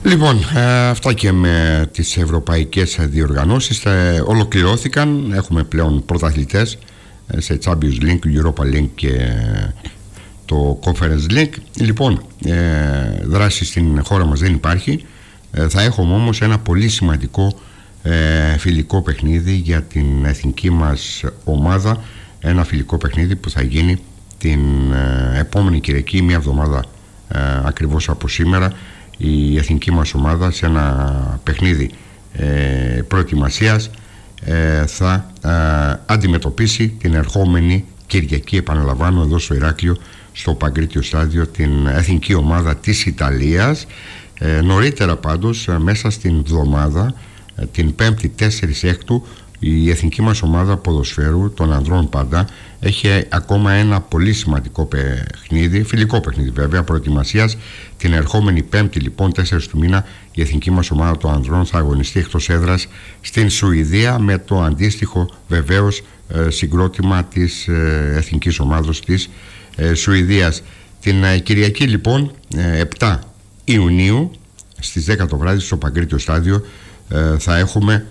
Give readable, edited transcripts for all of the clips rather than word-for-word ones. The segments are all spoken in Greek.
Λοιπόν, αυτά και με τις ευρωπαϊκές διοργανώσεις ολοκληρώθηκαν. Έχουμε πλέον πρωταθλητές σε Champions League, Europa League και το Conference League. Λοιπόν, δράση στην χώρα μας δεν υπάρχει. Θα έχουμε όμως ένα πολύ σημαντικό φιλικό παιχνίδι για την εθνική μας ομάδα. Ένα φιλικό παιχνίδι που θα γίνει την επόμενη Κυριακή, μια εβδομάδα ακριβώς από σήμερα. Η εθνική μας ομάδα σε ένα παιχνίδι προετοιμασίας θα αντιμετωπίσει την ερχόμενη Κυριακή, επαναλαμβάνω, εδώ στο Ηράκλειο, στο Παγκρίτιο Στάδιο, την εθνική ομάδα της Ιταλίας. Νωρίτερα πάντως, μέσα στην εβδομάδα, την 5η 4 Έκτου, η εθνική μας ομάδα ποδοσφαίρου των ανδρών πάντα έχει ακόμα ένα πολύ σημαντικό παιχνίδι, φιλικό παιχνίδι βέβαια, προετοιμασίας. Την ερχόμενη 5η λοιπόν 4 του μήνα η εθνική μας ομάδα των ανδρών θα αγωνιστεί εκτός έδρας στην Σουηδία, με το αντίστοιχο βεβαίως συγκρότημα της εθνικής ομάδος της Σουηδίας. Την Κυριακή λοιπόν 7 Ιουνίου στις 10 το βράδυ στο Παγκρίτιο Στάδιο θα έχουμε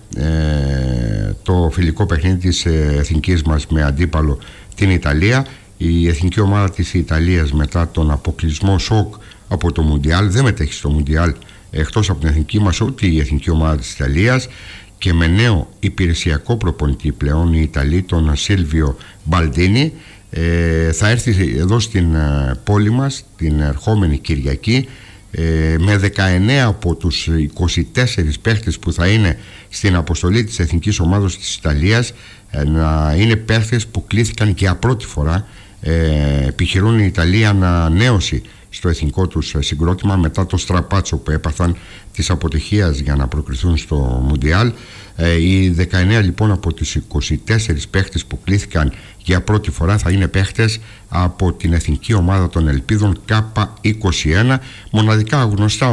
το φιλικό παιχνίδι της εθνικής μας με αντίπαλο την Ιταλία. Η εθνική ομάδα της Ιταλίας, μετά τον αποκλεισμό σοκ από το Μουντιάλ, δεν μετέχει στο Μουντιάλ εκτός από την εθνική μας ούτε η εθνική ομάδα της Ιταλίας, και με νέο υπηρεσιακό προπονητή πλέον η Ιταλή, τον Σίλβιο Μπαλντίνι, θα έρθει εδώ στην πόλη μας την ερχόμενη Κυριακή με 19 από τους 24 παίχτες που θα είναι στην αποστολή της εθνικής ομάδας της Ιταλίας να είναι παίχτες που κλήθηκαν για πρώτη φορά. Επιχειρούν η Ιταλία ανανέωση στο εθνικό τους συγκρότημα μετά το στραπάτσο που έπαθαν της αποτυχίας για να προκριθούν στο Μουντιάλ. Οι 19 λοιπόν από τις 24 παίχτες που κλήθηκαν για πρώτη φορά θα είναι παίχτες από την εθνική ομάδα των Ελπίδων K21, μοναδικά γνωστά